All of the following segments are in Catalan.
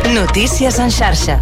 Notícies en xarxa.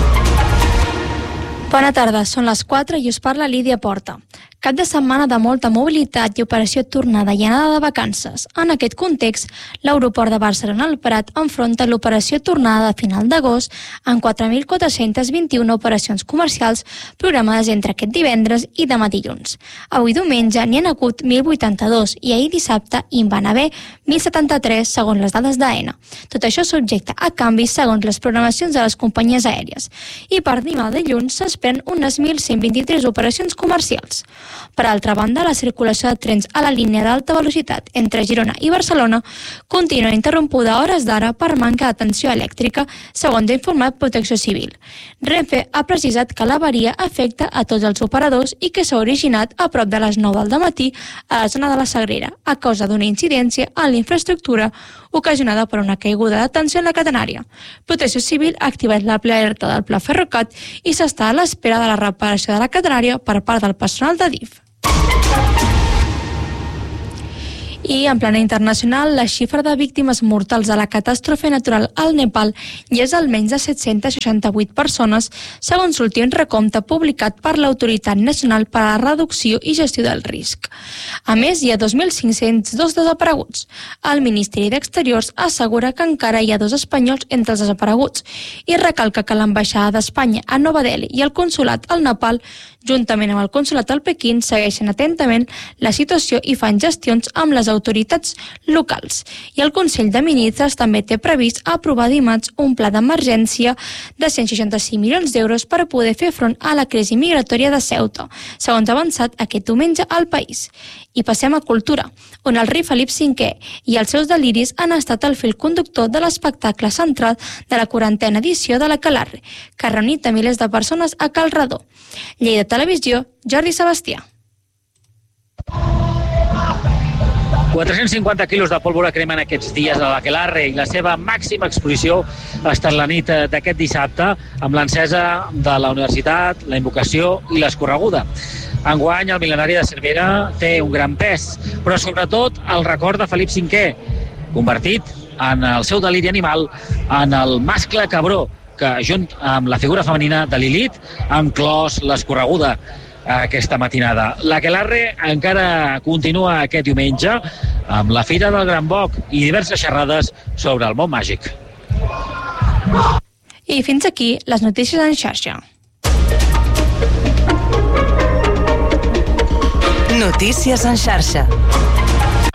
Bona tarda, són les 4 i us parla Lídia Porta. Cap de setmana de molta mobilitat i operació tornada i anada de vacances. En aquest context, l'aeroport de Barcelona al Prat enfronta l'operació tornada de final d'agost amb 4.421 operacions comercials programades entre aquest divendres i demà dilluns. Avui diumenge n'hi han hagut 1.082 i ahir dissabte hi van haver 1.073 segons les dades d'AENA. Tot això subjecte a canvis segons les programacions de les companyies aèries. I per demà dilluns s'esperen unes 1.123 operacions comercials. Per altra banda, la circulació de trens a la línia d'alta velocitat entre Girona i Barcelona continua interrompuda a hores d'ara per manca d'atenció elèctrica, segons ha informat Protecció Civil. Renfe ha precisat que l'avaria afecta a tots els operadors i que s'ha originat a prop de les 9 del matí a la zona de la Sagrera, a causa d'una incidència en la infraestructura ocasionada per una caiguda de tensió en la catenària. Protecció Civil ha activat l'alerta del Pla Ferrocat i s'està a l'espera de la reparació de la catenària per part del personal de DIF. I en plana internacional, la xifra de víctimes mortals de la catàstrofe natural al Nepal ja és almenys de 768 persones, segons l'últim recompte publicat per l'Autoritat Nacional per a la Reducció i Gestió del Risc. A més, hi ha 2.502 desapareguts. El Ministeri d'Exteriors assegura que encara hi ha 2 espanyols entre els desapareguts i recalca que l'ambaixada d'Espanya a Nova Delhi i el consolat al Nepal, juntament amb el consolat al Pequín, segueixen atentament la situació i fan gestions amb les autoritats locals. I el Consell de Ministres també té previst aprovar dimarts un pla d'emergència de 165 milions d'euros per poder fer front a la crisi migratòria de Ceuta, segons ha avançat aquest diumenge al país. I passem a cultura, on el rei Felip V i els seus deliris han estat el fil conductor de l'espectacle central de la 40a edició de l'Aquelarre, que ha reunit a milers de persones a Cal Redó. Lleida Televisió, Jordi Sebastià. 450 quilos de pólvora cremen aquests dies a l'Aquelarre i la seva màxima exposició ha estat la nit d'aquest dissabte amb l'encesa de la universitat, la invocació i l'escorreguda. Enguany, el mil·lenari de Cervera té un gran pes, però sobretot el record de Felip V, convertit en el seu deliri animal en el mascle cabró, que junt amb la figura femenina de Lilith han clos l'escorreguda aquesta matinada. L'Aquelarre encara continua aquest diumenge amb la Fira del Gran Boc i diverses xerrades sobre el món màgic. I fins aquí les notícies en xarxa. Notícies en xarxa.